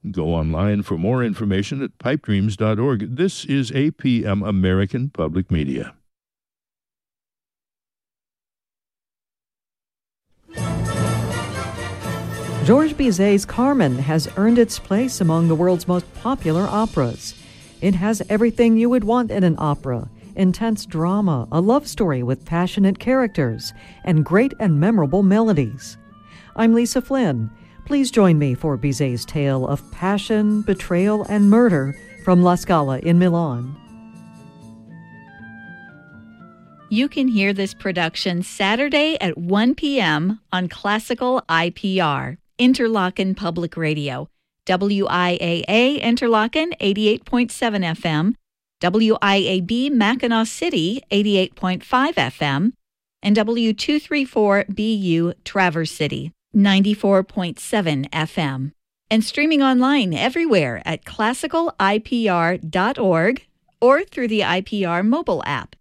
Go online for more information at pipedreams.org. This is APM American Public Media. Georges Bizet's Carmen has earned its place among the world's most popular operas. It has everything you would want in an opera: intense drama, a love story with passionate characters, and great and memorable melodies. I'm Lisa Flynn. Please join me for Bizet's tale of passion, betrayal, and murder from La Scala in Milan. You can hear this production Saturday at 1 p.m. on Classical IPR, Interlochen Public Radio, WIAA Interlochen 88.7 FM, WIAB Mackinac City 88.5 FM, and W234BU Traverse City 94.7 FM. And streaming online everywhere at classicalipr.org or through the IPR mobile app.